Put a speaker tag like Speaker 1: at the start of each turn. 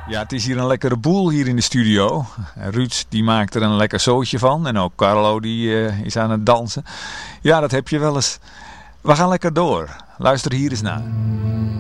Speaker 1: Ja, het is hier een lekkere boel hier in de studio. Ruud die maakt er een lekker zootje van. En ook Carlo die is aan het dansen. Ja, dat heb je wel eens. We gaan lekker door. Luister hier eens naar.